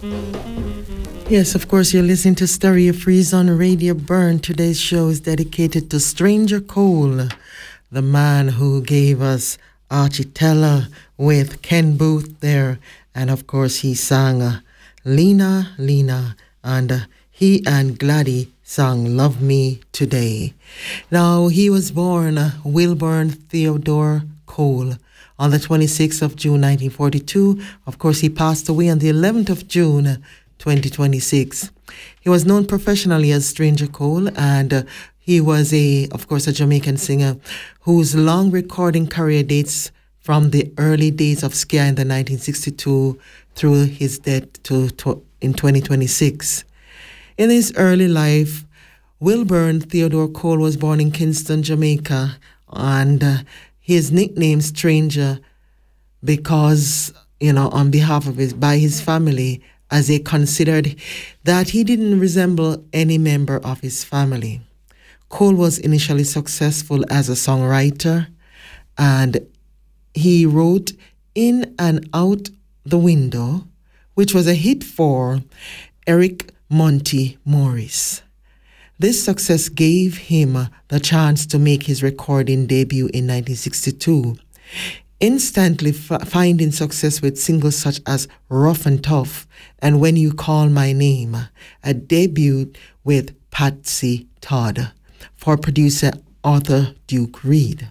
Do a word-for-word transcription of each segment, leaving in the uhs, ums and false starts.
Yes, of course, you're listening to Stereo Freeze on Radio Burn. Today's show is dedicated to Stranger Cole, the man who gave us Archie Teller with Ken Booth there. And of course, he sang uh, Lena, Lena, and uh, he and Gladys sang Love Me Today. Now, he was born uh, Wilburn Theodore Cole on the twenty-sixth of June, nineteen forty-two. Of course, he passed away on the eleventh of June, twenty twenty-six. He was known professionally as Stranger Cole, and uh, he was, a, of course, a Jamaican singer whose long recording career dates from the early days of ska in the nineteen sixty-two through his death to, to in twenty twenty-six. In his early life, Wilburn Theodore Cole was born in Kingston, Jamaica, and uh, his nickname Stranger because, you know, on behalf of his, by his family, as they considered that he didn't resemble any member of his family. Cole was initially successful as a songwriter, and he wrote In and Out the Window, which was a hit for Eric Monty Morris. This success gave him the chance to make his recording debut in nineteen sixty-two, instantly f- finding success with singles such as Rough and Tough and When You Call My Name, a debut with Patsy Todd for producer Arthur Duke Reid.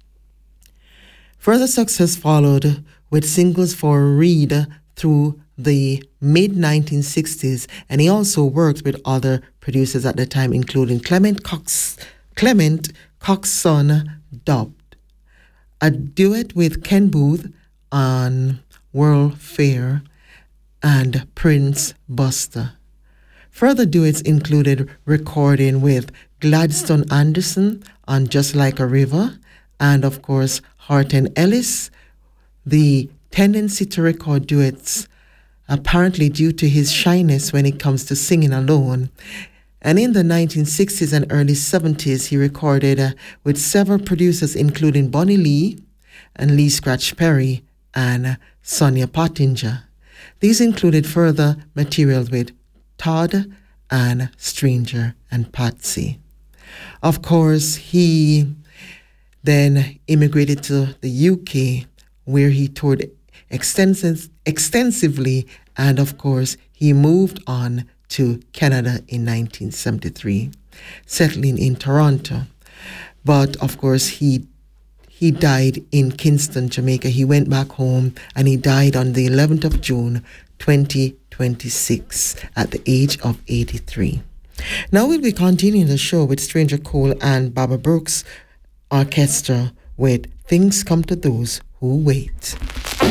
Further success followed with singles for Reid through the mid nineteen sixties, and he also worked with other producers at the time, including Clement Cox, Clement Coxon dubbed a duet with Ken Booth on World Fair and Prince Buster. Further duets included recording with Gladstone Anderson on Just Like a River, and of course Horton Ellis. The tendency to record duets apparently due to his shyness when it comes to singing alone. And in the nineteen sixties and early seventies, he recorded uh, with several producers, including Bonnie Lee and Lee Scratch Perry and uh, Sonia Pottinger. These included further material with Todd and Stranger and Patsy. Of course, he then immigrated to the U K, where he toured extensive, extensively, and of course, he moved on to Canada in nineteen seventy-three, settling in Toronto. But of course, he he died in Kingston, Jamaica. He went back home and he died on the eleventh of June, twenty twenty-six, at the age of eighty-three. Now we'll be continuing the show with Stranger Cole and Baba Brooks Orchestra with Things Come to Those Who Wait.